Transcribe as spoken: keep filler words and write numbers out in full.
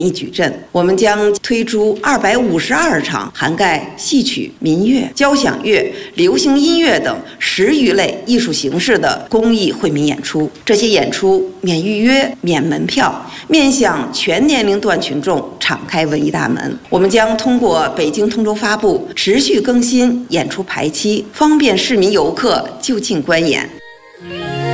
一矩阵，我们将推出二百五十二场涵盖戏曲、民乐、交响乐、流行音乐等十余类艺术形式的公益惠民演出。这些演出免预约、免门票，面向全年龄段群众敞开文艺大门。我们将通过北京通州发布，持续更新演出排期，方便市民游客就近观演。